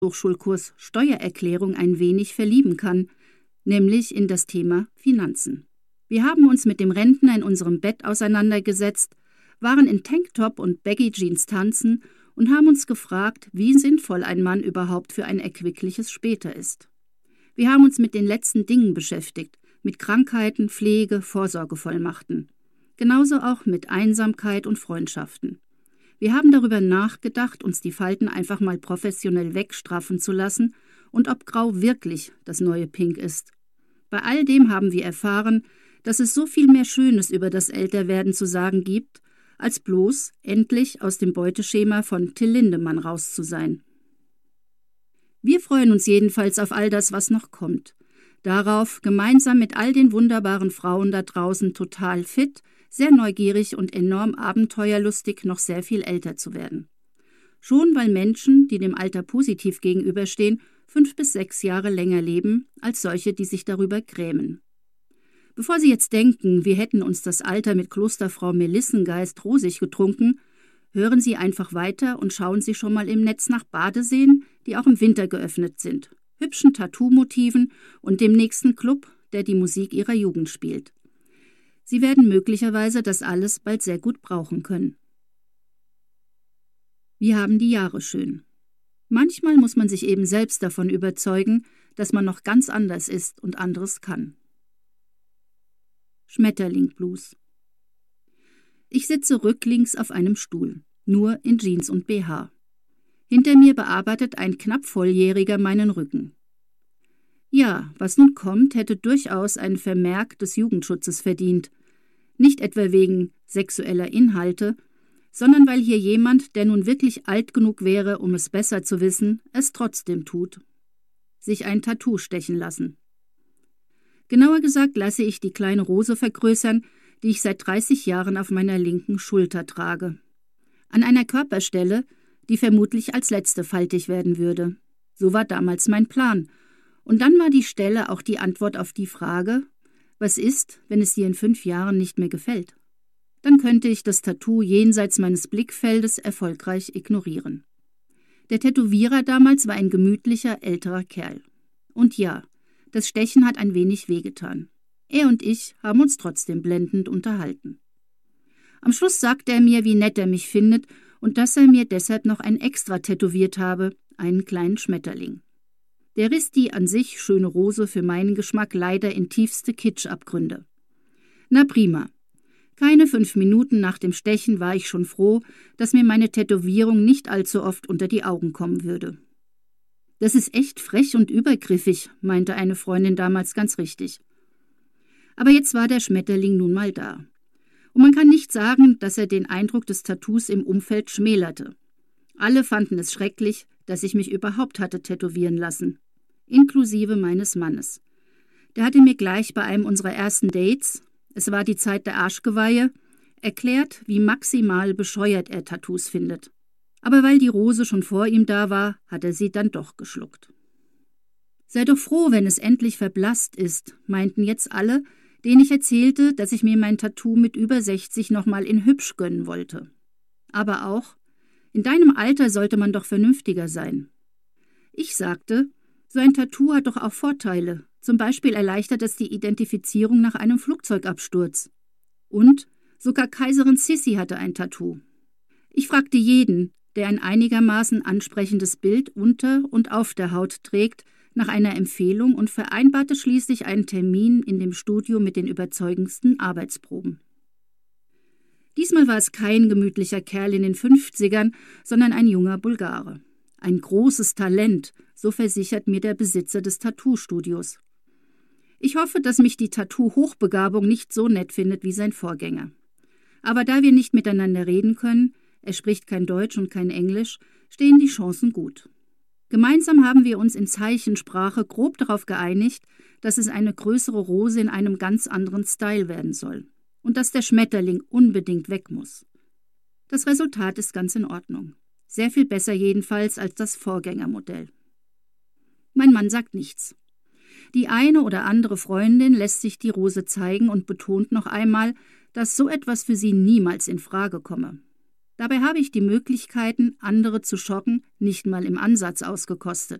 Hochschulkurs Steuererklärung ein wenig verlieben kann, nämlich in das Thema Finanzen. Wir haben uns mit dem Rentner in unserem Bett auseinandergesetzt, waren in Tanktop und Baggy Jeans tanzen und haben uns gefragt, wie sinnvoll ein Mann überhaupt für ein erquickliches Später ist. Wir haben uns mit den letzten Dingen beschäftigt, mit Krankheiten, Pflege, Vorsorgevollmachten. Genauso auch mit Einsamkeit und Freundschaften. Wir haben darüber nachgedacht, uns die Falten einfach mal professionell wegstraffen zu lassen und ob Grau wirklich das neue Pink ist. Bei all dem haben wir erfahren, dass es so viel mehr Schönes über das Älterwerden zu sagen gibt, als bloß endlich aus dem Beuteschema von Till Lindemann raus zu sein. Wir freuen uns jedenfalls auf all das, was noch kommt. Darauf, gemeinsam mit all den wunderbaren Frauen da draußen total fit, sehr neugierig und enorm abenteuerlustig noch sehr viel älter zu werden. Schon weil Menschen, die dem Alter positiv gegenüberstehen, 5 bis 6 Jahre länger leben, als solche, die sich darüber grämen. Bevor Sie jetzt denken, wir hätten uns das Alter mit Klosterfrau Melissengeist rosig getrunken, hören Sie einfach weiter und schauen Sie schon mal im Netz nach Badeseen, die auch im Winter geöffnet sind, hübschen Tattoo-Motiven und dem nächsten Club, der die Musik Ihrer Jugend spielt. Sie werden möglicherweise das alles bald sehr gut brauchen können. Wir haben die Jahre schön. Manchmal muss man sich eben selbst davon überzeugen, dass man noch ganz anders ist und anderes kann. Schmetterling-Blues. Ich sitze rücklings auf einem Stuhl, nur in Jeans und BH. Hinter mir bearbeitet ein knapp Volljähriger meinen Rücken. Ja, was nun kommt, hätte durchaus einen Vermerk des Jugendschutzes verdient. Nicht etwa wegen sexueller Inhalte, sondern weil hier jemand, der nun wirklich alt genug wäre, um es besser zu wissen, es trotzdem tut. Sich ein Tattoo stechen lassen. Genauer gesagt lasse ich die kleine Rose vergrößern, die ich seit 30 Jahren auf meiner linken Schulter trage. An einer Körperstelle, die vermutlich als letzte faltig werden würde. So war damals mein Plan. Und dann war die Stelle auch die Antwort auf die Frage, was ist, wenn es dir in 5 Jahren nicht mehr gefällt? Dann könnte ich das Tattoo jenseits meines Blickfeldes erfolgreich ignorieren. Der Tätowierer damals war ein gemütlicher, älterer Kerl. Und ja, das Stechen hat ein wenig wehgetan. Er und ich haben uns trotzdem blendend unterhalten. Am Schluss sagte er mir, wie nett er mich findet und dass er mir deshalb noch ein Extra tätowiert habe, einen kleinen Schmetterling. Der riss die an sich schöne Rose für meinen Geschmack leider in tiefste Kitschabgründe. Na prima. Keine 5 Minuten nach dem Stechen war ich schon froh, dass mir meine Tätowierung nicht allzu oft unter die Augen kommen würde. Das ist echt frech und übergriffig, meinte eine Freundin damals ganz richtig. Aber jetzt war der Schmetterling nun mal da. Und man kann nicht sagen, dass er den Eindruck des Tattoos im Umfeld schmälerte. Alle fanden es schrecklich, dass ich mich überhaupt hatte tätowieren lassen, inklusive meines Mannes. Der hatte mir gleich bei einem unserer ersten Dates, es war die Zeit der Arschgeweihe, erklärt, wie maximal bescheuert er Tattoos findet. Aber weil die Rose schon vor ihm da war, hat er sie dann doch geschluckt. Sei doch froh, wenn es endlich verblasst ist, meinten jetzt alle, denen ich erzählte, dass ich mir mein Tattoo mit über 60 nochmal in hübsch gönnen wollte. Aber auch, in deinem Alter sollte man doch vernünftiger sein. Ich sagte, so ein Tattoo hat doch auch Vorteile. Zum Beispiel erleichtert es die Identifizierung nach einem Flugzeugabsturz. Und sogar Kaiserin Sissi hatte ein Tattoo. Ich fragte jeden, der ein einigermaßen ansprechendes Bild unter und auf der Haut trägt, nach einer Empfehlung und vereinbarte schließlich einen Termin in dem Studio mit den überzeugendsten Arbeitsproben. Diesmal war es kein gemütlicher Kerl in den 50ern, sondern ein junger Bulgare. Ein großes Talent, so versichert mir der Besitzer des Tattoo-Studios. Ich hoffe, dass mich die Tattoo-Hochbegabung nicht so nett findet wie sein Vorgänger. Aber da wir nicht miteinander reden können, er spricht kein Deutsch und kein Englisch, stehen die Chancen gut. Gemeinsam haben wir uns in Zeichensprache grob darauf geeinigt, dass es eine größere Rose in einem ganz anderen Style werden soll und dass der Schmetterling unbedingt weg muss. Das Resultat ist ganz in Ordnung. Sehr viel besser jedenfalls als das Vorgängermodell. Mein Mann sagt nichts. Die eine oder andere Freundin lässt sich die Rose zeigen und betont noch einmal, dass so etwas für sie niemals in Frage komme. Dabei habe ich die Möglichkeiten, andere zu schocken, nicht mal im Ansatz ausgekostet.